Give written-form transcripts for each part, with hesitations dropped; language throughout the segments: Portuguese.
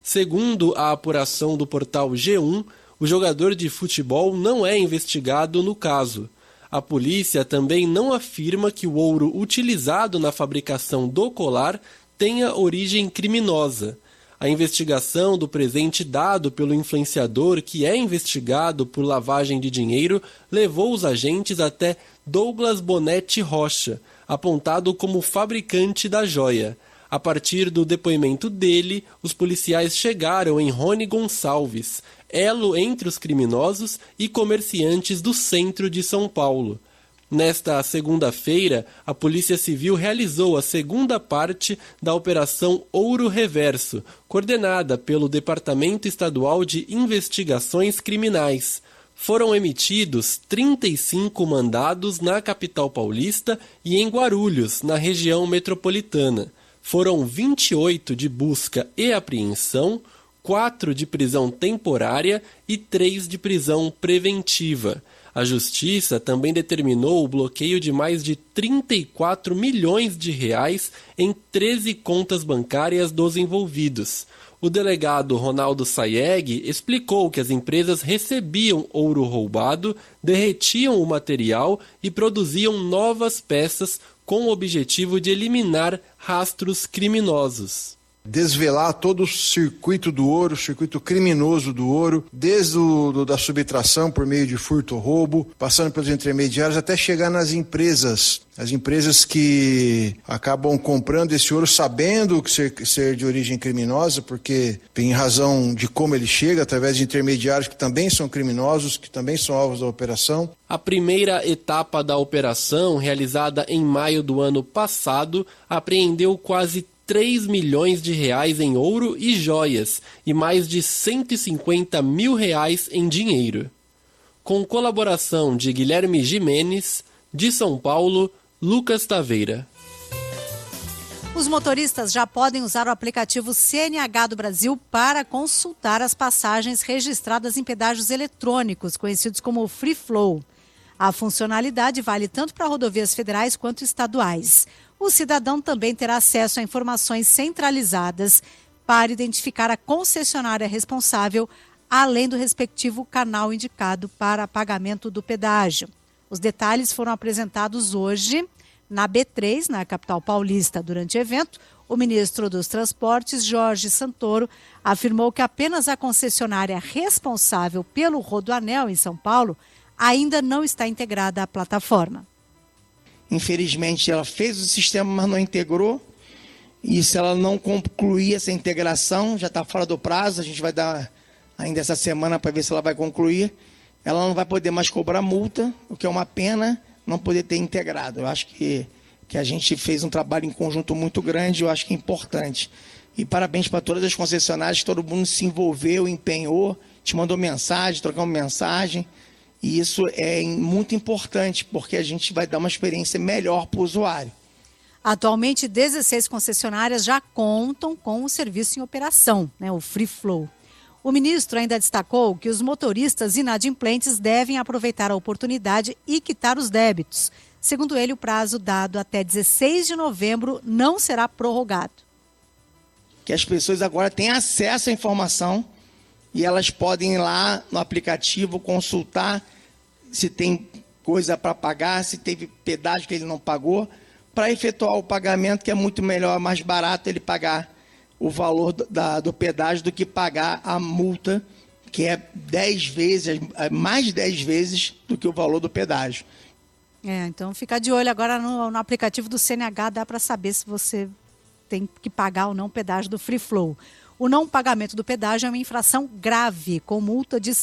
Segundo a apuração do portal G1, o jogador de futebol não é investigado no caso. A polícia também não afirma que o ouro utilizado na fabricação do colar tenha origem criminosa. A investigação do presente dado pelo influenciador, que é investigado por lavagem de dinheiro, levou os agentes até Douglas Bonetti Rocha, apontado como fabricante da joia. A partir do depoimento dele, os policiais chegaram em Rony Gonçalves, elo entre os criminosos e comerciantes do centro de São Paulo. Nesta segunda-feira, a Polícia Civil realizou a segunda parte da Operação Ouro Reverso, coordenada pelo Departamento Estadual de Investigações Criminais. Foram emitidos 35 mandados na capital paulista e em Guarulhos, na região metropolitana. Foram 28 de busca e apreensão, 4 de prisão temporária e 3 de prisão preventiva. A Justiça também determinou o bloqueio de mais de 34 milhões de reais em 13 contas bancárias dos envolvidos. O delegado Ronaldo Sayeg explicou que as empresas recebiam ouro roubado, derretiam o material e produziam novas peças com o objetivo de eliminar rastros criminosos. Desvelar todo o circuito do ouro, o circuito criminoso do ouro, desde da subtração por meio de furto ou roubo, passando pelos intermediários até chegar nas empresas. As empresas que acabam comprando esse ouro sabendo que ser de origem criminosa, porque em razão de como ele chega, através de intermediários que também são criminosos, que também são alvos da operação. A primeira etapa da operação, realizada em maio do ano passado, apreendeu quase 3 milhões de reais em ouro e joias e mais de 150 mil reais em dinheiro. Com colaboração de Guilherme Jimenez, de São Paulo, Lucas Taveira. Os motoristas já podem usar o aplicativo CNH do Brasil para consultar as passagens registradas em pedágios eletrônicos, conhecidos como Free Flow. A funcionalidade vale tanto para rodovias federais quanto estaduais. O cidadão também terá acesso a informações centralizadas para identificar a concessionária responsável, além do respectivo canal indicado para pagamento do pedágio. Os detalhes foram apresentados hoje na B3, na capital paulista. Durante o evento, o ministro dos Transportes, Jorge Santoro, afirmou que apenas a concessionária responsável pelo Rodoanel em São Paulo ainda não está integrada à plataforma. Infelizmente, ela fez o sistema, mas não integrou. E se ela não concluir essa integração, já está fora do prazo, a gente vai dar ainda essa semana para ver se ela vai concluir. Ela não vai poder mais cobrar multa, o que é uma pena não poder ter integrado. Eu acho que a gente fez um trabalho em conjunto muito grande, eu acho que é importante. E parabéns para todas as concessionárias, todo mundo se envolveu, empenhou, te mandou mensagem, trocamos mensagem. E isso é muito importante, porque a gente vai dar uma experiência melhor para o usuário. Atualmente, 16 concessionárias já contam com o serviço em operação, o Free Flow. O ministro ainda destacou que os motoristas inadimplentes devem aproveitar a oportunidade e quitar os débitos. Segundo ele, o prazo dado até 16 de novembro não será prorrogado. Que as pessoas agora têm acesso à informação e elas podem ir lá no aplicativo consultar se tem coisa para pagar, se teve pedágio que ele não pagou, para efetuar o pagamento, que é muito melhor, mais barato ele pagar o valor do pedágio do que pagar a multa, que é 10 vezes, mais de 10 vezes do que o valor do pedágio. Então fica de olho agora no aplicativo do CNH, dá para saber se você tem que pagar ou não o pedágio do Free Flow. O não pagamento do pedágio é uma infração grave, com multa de R$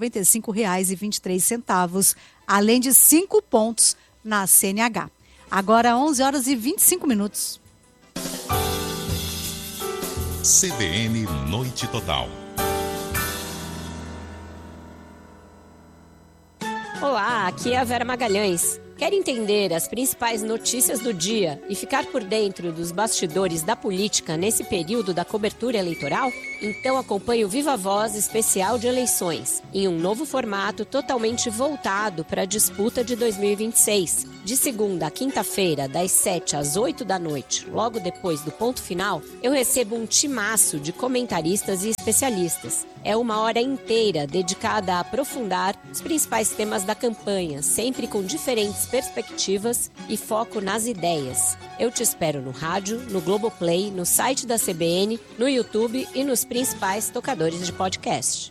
195,23, além de 5 pontos na CNH. Agora 11h25. CBN Noite Total. Olá, aqui é a Vera Magalhães. Quer entender as principais notícias do dia e ficar por dentro dos bastidores da política nesse período da cobertura eleitoral? Então acompanhe o Viva Voz especial de eleições, em um novo formato totalmente voltado para a disputa de 2026. De segunda a quinta-feira, das 7 às 8 da noite, logo depois do ponto final, eu recebo um timaço de comentaristas e especialistas. É uma hora inteira dedicada a aprofundar os principais temas da campanha, sempre com diferentes perspectivas e foco nas ideias. Eu te espero no rádio, no Globoplay, no site da CBN, no YouTube e nos principais tocadores de podcast.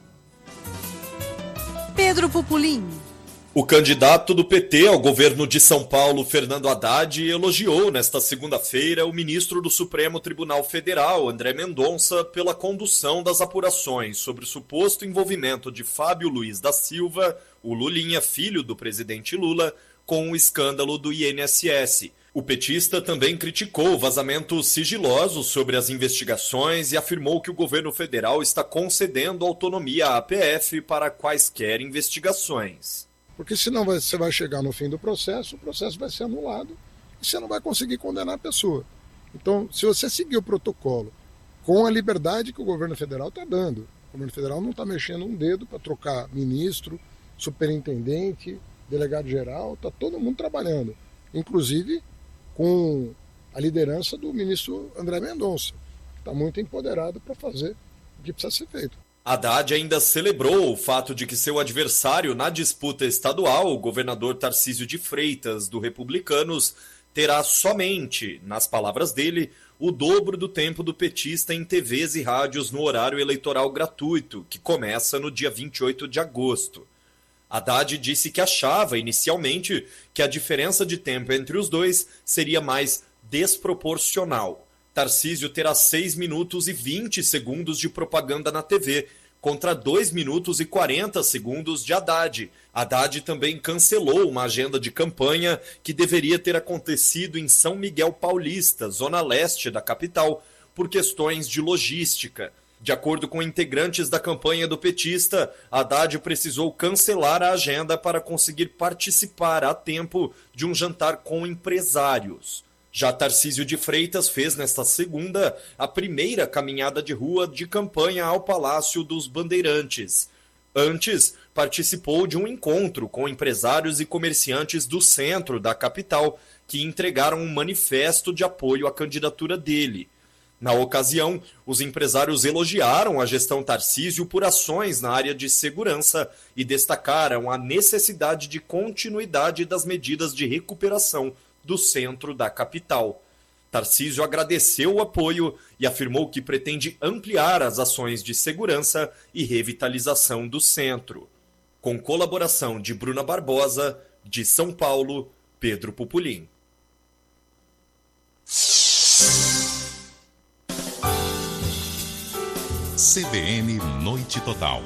Pedro Pupulim. O candidato do PT ao governo de São Paulo, Fernando Haddad, elogiou nesta segunda-feira o ministro do Supremo Tribunal Federal, André Mendonça, pela condução das apurações sobre o suposto envolvimento de Fábio Luiz da Silva, o Lulinha, filho do presidente Lula, com o escândalo do INSS. O petista também criticou vazamentos sigilosos sobre as investigações e afirmou que o governo federal está concedendo autonomia à PF para quaisquer investigações. Porque senão você vai chegar no fim do processo, o processo vai ser anulado e você não vai conseguir condenar a pessoa. Então, se você seguir o protocolo com a liberdade que o governo federal está dando, o governo federal não está mexendo um dedo para trocar ministro, superintendente, delegado-geral, está todo mundo trabalhando, inclusive com a liderança do ministro André Mendonça, que está muito empoderado para fazer o que precisa ser feito. Haddad ainda celebrou o fato de que seu adversário na disputa estadual, o governador Tarcísio de Freitas, do Republicanos, terá somente, nas palavras dele, o dobro do tempo do petista em TVs e rádios no horário eleitoral gratuito, que começa no dia 28 de agosto. Haddad disse que achava, inicialmente, que a diferença de tempo entre os dois seria mais desproporcional. Tarcísio terá 6 minutos e 20 segundos de propaganda na TV, contra 2 minutos e 40 segundos de Haddad. Haddad também cancelou uma agenda de campanha que deveria ter acontecido em São Miguel Paulista, zona leste da capital, por questões de logística. De acordo com integrantes da campanha do petista, Haddad precisou cancelar a agenda para conseguir participar a tempo de um jantar com empresários. Já Tarcísio de Freitas fez nesta segunda a primeira caminhada de rua de campanha ao Palácio dos Bandeirantes. Antes, participou de um encontro com empresários e comerciantes do centro da capital que entregaram um manifesto de apoio à candidatura dele. Na ocasião, os empresários elogiaram a gestão Tarcísio por ações na área de segurança e destacaram a necessidade de continuidade das medidas de recuperação do centro da capital. Tarcísio agradeceu o apoio e afirmou que pretende ampliar as ações de segurança e revitalização do centro. Com colaboração de Bruna Barbosa, de São Paulo, Pedro Pupulim. CBN Noite Total.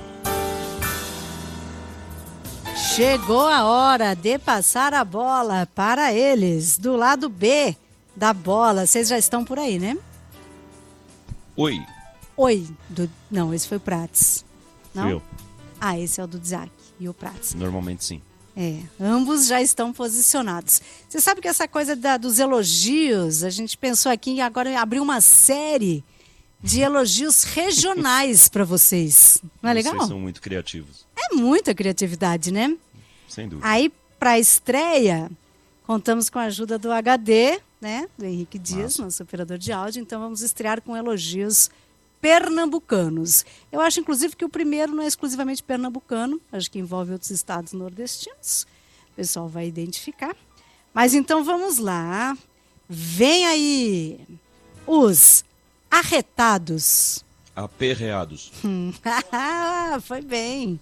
Chegou a hora de passar a bola para eles, do lado B da bola. Vocês já estão por aí, né? Oi. Oi. Não, esse foi o Prats. Não? Fui eu. Ah, esse é o do Dzak e o Prats. Normalmente sim. Ambos já estão posicionados. Você sabe que essa coisa dos elogios, a gente pensou aqui em agora abrir uma série de elogios regionais para vocês. Não é legal? Vocês são muito criativos. É muita criatividade, né? Sem dúvida. Aí, para a estreia, contamos com a ajuda do HD, né? Do Henrique Dias, nosso operador de áudio. Então, vamos estrear com elogios pernambucanos. Eu acho, inclusive, que o primeiro não é exclusivamente pernambucano. Acho que envolve outros estados nordestinos. O pessoal vai identificar. Mas, então, vamos lá. Vem aí os arretados. Aperreados. Foi bem.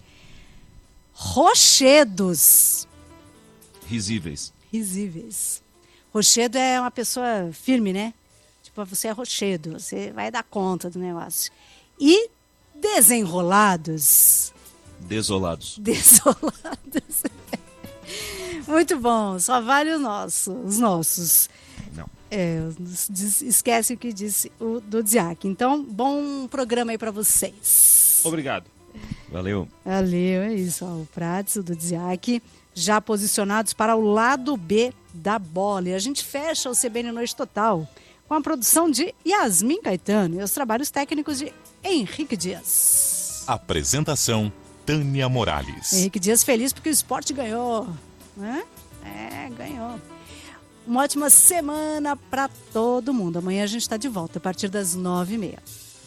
Rochedos. Risíveis. Risíveis. Rochedo é uma pessoa firme, né? Tipo, você é rochedo, você vai dar conta do negócio. E desenrolados. Desolados. Desolados. Muito bom, só vale os nossos. Não. Esquece o que disse o do Dzak. Então, bom programa aí para vocês. Obrigado. Valeu. Valeu, é isso. Ó, o Prats, o do Dzak, já posicionados para o lado B da bola. E a gente fecha o CBN Noite Total com a produção de Yasmin Caetano e os trabalhos técnicos de Henrique Dias. Apresentação, Tânia Morales. Henrique Dias feliz porque o esporte ganhou, né? Ganhou. Uma ótima semana para todo mundo. Amanhã a gente está de volta a partir das 9h30.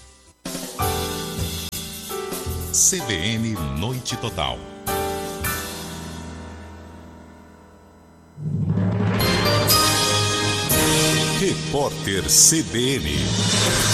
CBN Noite Total. Repórter CBN.